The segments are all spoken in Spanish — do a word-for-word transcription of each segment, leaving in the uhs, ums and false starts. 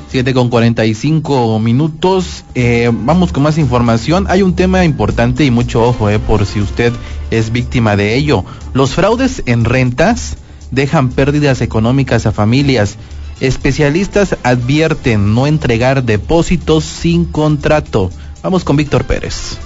siete con cuarenta y cinco minutos, eh, vamos con más información. Hay un tema importante y mucho ojo, eh, por si usted es víctima de ello. Los fraudes en rentas dejan pérdidas económicas a familias. Especialistas advierten no entregar depósitos sin contrato. Vamos con Víctor Pérez.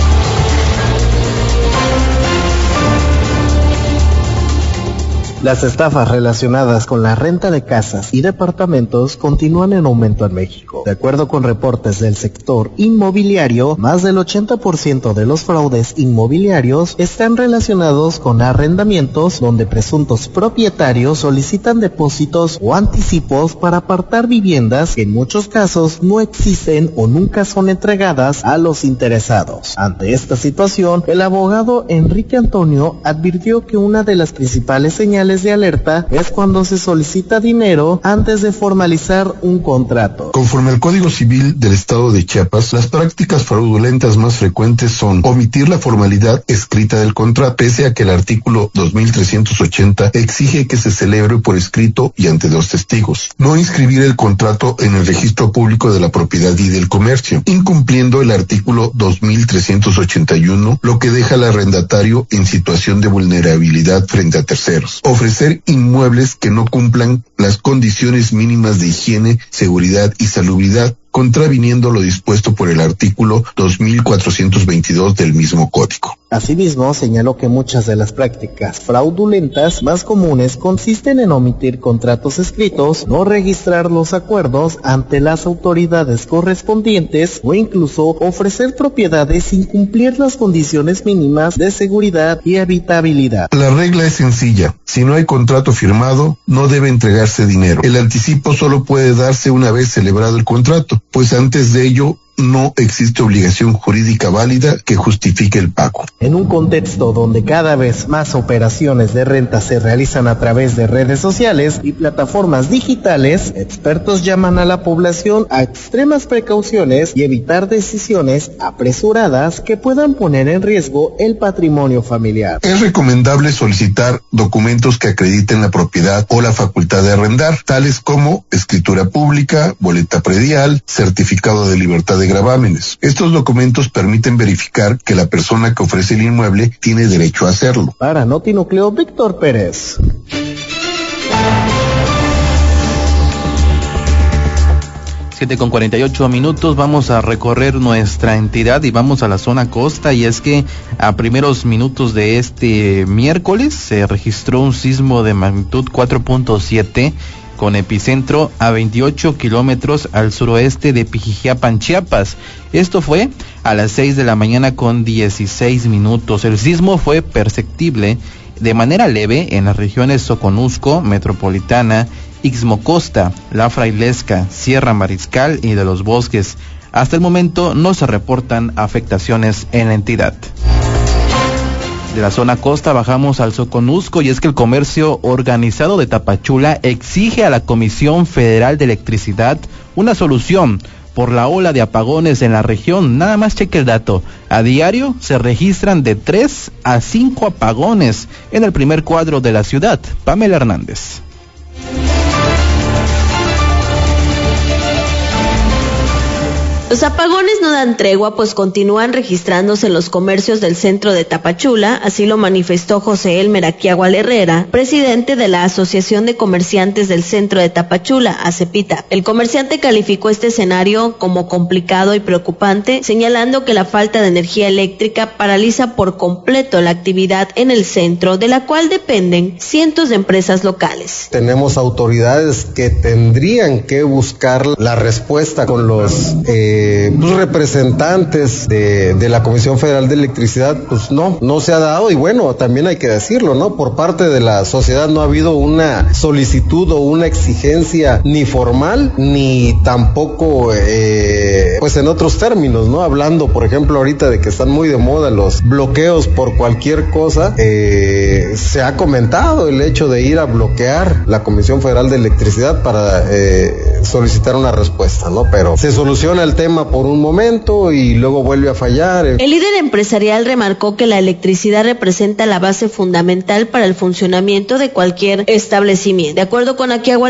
Las estafas relacionadas con la renta de casas y departamentos continúan en aumento en México. De acuerdo con reportes del sector inmobiliario, más del ochenta por ciento de los fraudes inmobiliarios están relacionados con arrendamientos donde presuntos propietarios solicitan depósitos o anticipos para apartar viviendas que en muchos casos no existen o nunca son entregadas a los interesados. Ante esta situación, el abogado Enrique Antonio advirtió que una de las principales señales de alerta es cuando se solicita dinero antes de formalizar un contrato. Conforme al Código Civil del Estado de Chiapas, las prácticas fraudulentas más frecuentes son omitir la formalidad escrita del contrato, pese a que el artículo dos mil trescientos ochenta exige que se celebre por escrito y ante dos testigos, no inscribir el contrato en el registro público de la propiedad y del comercio, incumpliendo el artículo dos mil trescientos ochenta y uno, lo que deja al arrendatario en situación de vulnerabilidad frente a terceros. Ofrecer inmuebles que no cumplan las condiciones mínimas de higiene, seguridad y salubridad, contraviniendo lo dispuesto por el artículo dos mil cuatrocientos veintidós del mismo código. Asimismo, señaló que muchas de las prácticas fraudulentas más comunes consisten en omitir contratos escritos, no registrar los acuerdos ante las autoridades correspondientes o incluso ofrecer propiedades sin cumplir las condiciones mínimas de seguridad y habitabilidad. La regla es sencilla: si no hay contrato firmado, no debe entregarse dinero. El anticipo solo puede darse una vez celebrado el contrato, pues antes de ello no existe obligación jurídica válida que justifique el pago. En un contexto donde cada vez más operaciones de renta se realizan a través de redes sociales y plataformas digitales, expertos llaman a la población a extremas precauciones y evitar decisiones apresuradas que puedan poner en riesgo el patrimonio familiar. Es recomendable solicitar documentos que acrediten la propiedad o la facultad de arrendar, tales como escritura pública, boleta predial, certificado de libertad de gravámenes. Estos documentos permiten verificar que la persona que ofrece el inmueble tiene derecho a hacerlo. Para Notinúcleo, Víctor Pérez. siete con cuarenta y ocho minutos, vamos a recorrer nuestra entidad y vamos a la zona costa, y es que a primeros minutos de este miércoles se registró un sismo de magnitud cuatro punto siete con epicentro a veintiocho kilómetros al suroeste de Pijijiapan, Chiapas. Esto fue a las seis de la mañana con dieciséis minutos. El sismo fue perceptible de manera leve en las regiones Soconusco, Metropolitana, Ixmocosta, La Frailesca, Sierra Mariscal y de los Bosques. Hasta el momento no se reportan afectaciones en la entidad. De la zona costa bajamos al Soconusco, y es que el comercio organizado de Tapachula exige a la Comisión Federal de Electricidad una solución por la ola de apagones en la región. Nada más cheque el dato: a diario se registran de tres a cinco apagones en el primer cuadro de la ciudad. Pamela Hernández. Los apagones no dan tregua, pues continúan registrándose en los comercios del centro de Tapachula, así lo manifestó José Elmer Aquiagual Herrera, presidente de la Asociación de Comerciantes del Centro de Tapachula, ACEPITA. El comerciante calificó este escenario como complicado y preocupante, señalando que la falta de energía eléctrica paraliza por completo la actividad en el centro, de la cual dependen cientos de empresas locales. Tenemos autoridades que tendrían que buscar la respuesta con los eh, Los representantes de, de la Comisión Federal de Electricidad. Pues no, no se ha dado, y bueno, también hay que decirlo, ¿no? Por parte de la sociedad no ha habido una solicitud o una exigencia ni formal, ni tampoco, eh, pues en otros términos, ¿no? Hablando, por ejemplo, ahorita de que están muy de moda los bloqueos por cualquier cosa, eh, se ha comentado el hecho de ir a bloquear la Comisión Federal de Electricidad para eh, solicitar una respuesta, ¿no? Pero se soluciona el tema por un momento y luego vuelve a fallar. El líder empresarial remarcó que la electricidad representa la base fundamental para el funcionamiento de cualquier establecimiento. De acuerdo con Aquiagual